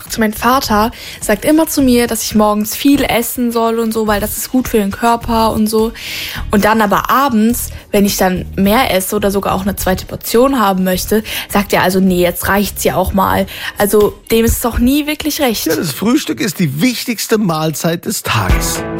Mein Vater sagt immer zu mir, dass ich morgens viel essen soll und so, weil das ist gut für den Körper und so. Und dann aber abends, wenn ich dann mehr esse oder sogar auch eine zweite Portion haben möchte, sagt er also, nee, jetzt reicht's ja auch mal. Also dem ist es auch nie wirklich recht. Ja, das Frühstück ist die wichtigste Mahlzeit des Tages.